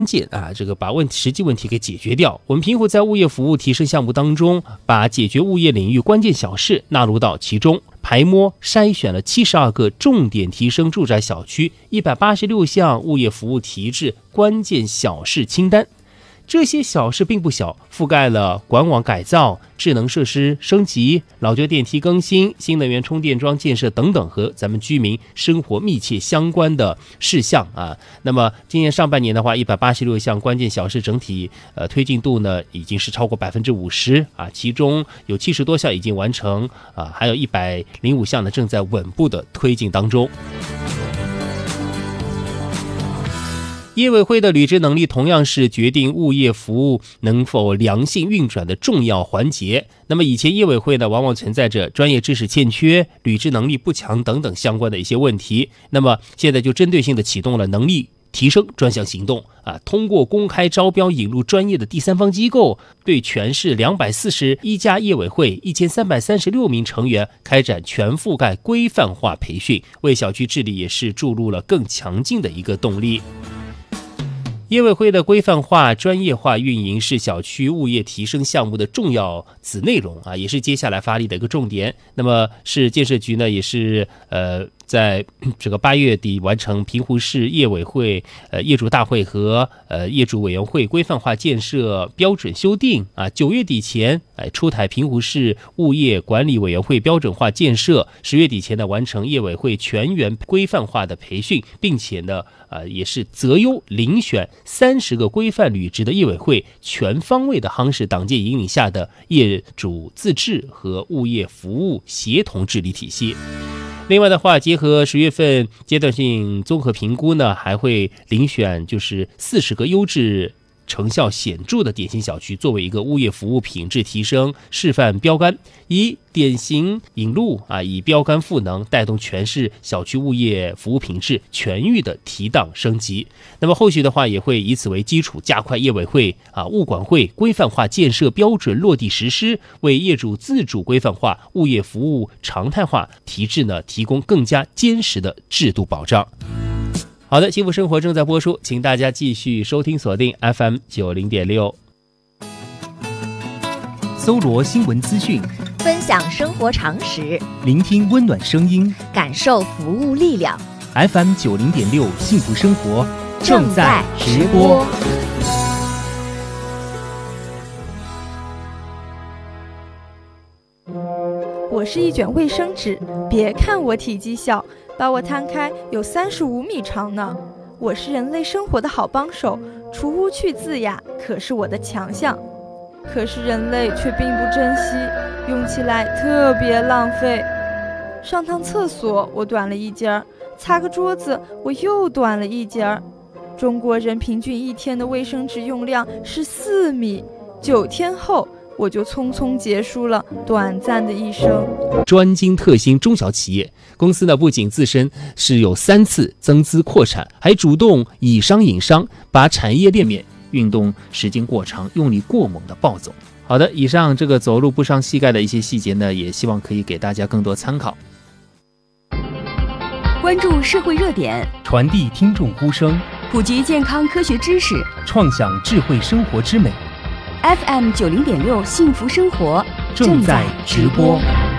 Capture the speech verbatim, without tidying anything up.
键啊，这个把问题实际问题给解决掉。我们平湖在物业服务提升项目当中，把解决物业领域关键小事纳入到其中，排摸筛选了七十二个重点提升住宅小区一百八十六项物业服务提质关键小事清单。这些小事并不小，覆盖了管网改造、智能设施升级、老旧电梯更新、新能源充电桩建设等等和咱们居民生活密切相关的事项啊。那么今年上半年的话，一百八十六项关键小事整体呃推进度呢已经是超过百分之五十啊，其中有七十多项已经完成啊，还有一百零五项呢正在稳步的推进当中。业委会的履职能力同样是决定物业服务能否良性运转的重要环节。那么以前业委会呢，往往存在着专业知识欠缺、履职能力不强等等相关的一些问题。那么现在就针对性的启动了能力提升专项行动啊，通过公开招标引入专业的第三方机构，对全市两百四十一家业委会一千三百三十六名成员开展全覆盖规范化培训，为小区治理也是注入了更强劲的一个动力。业委会的规范化、专业化运营是小区物业提升项目的重要子内容啊，也是接下来发力的一个重点。那么市建设局呢，也是呃在这个八月底完成平湖市业委会呃业主大会和呃业主委员会规范化建设标准修订啊，九月底前哎出台平湖市物业管理委员会标准化建设，十月底前呢完成业委会全员规范化的培训，并且呢呃也是择优遴选三十个规范履职的业委会，全方位的夯实党建引领下的业主自治和物业服务协同治理体系。另外的话，结合十月份阶段性综合评估呢，还会遴选就是四十个优质成效显著的典型小区作为一个物业服务品质提升示范标杆，以典型引路啊，以标杆赋能，带动全市小区物业服务品质全域的提档升级。那么后续的话，也会以此为基础，加快业委会啊、物管会规范化建设标准落地实施，为业主自主规范化、物业服务常态化提质呢，提供更加坚实的制度保障。好的，幸福生活正在播出，请大家继续收听锁定 F M 九零点六， 搜罗新闻资讯， 分享生活常识， 聆听温暖声音， 感受服务力量。 F M 九零点六幸福生活正在直播。 我是一卷卫生纸，别看我体积小，把我摊开有三十五米长呢。我是人类生活的好帮手，除污去渍呀，可是我的强项。可是人类却并不珍惜，用起来特别浪费。上趟厕所我短了一截儿，擦个桌子我又短了一截儿。中国人平均一天的卫生纸用量是四米，九天后我就匆匆结束了短暂的一生。 专精特新中小企业公司呢，不仅自身是有三次增资扩产，还主动以商引商，把产业链面运动时间过长、用力过猛的暴走。好的，以上这个走路不伤膝盖的一些细节呢，也希望可以给大家更多参考。 关注社会热点， 传递听众呼声， 普及健康科学知识， 创享智慧生活之美。 F M 九零点六幸福生活正在直播。